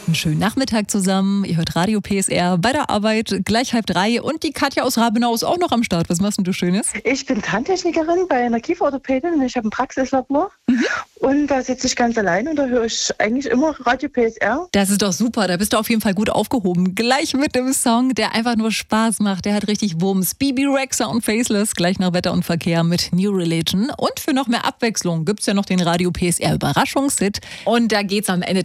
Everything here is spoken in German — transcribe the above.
Einen schönen Nachmittag zusammen. Ihr hört Radio PSR bei der Arbeit, gleich 2:30. Und die Katja aus Rabenau ist auch noch am Start. Was machst denn du Schönes? Ich bin Zahntechnikerin bei einer Kieferorthopädin und ich habe ein Praxislabor. Und da sitze ich ganz allein und da höre ich eigentlich immer Radio PSR. Das ist doch super. Da bist du auf jeden Fall gut aufgehoben. Gleich mit dem Song, der einfach nur Spaß macht. Der hat richtig Wumms. Bibi Rexha und Faceless, gleich nach Wetter und Verkehr mit New Religion. Und für noch mehr Abwechslung gibt es ja noch den Radio PSR Überraschungshit. Und da geht's am Ende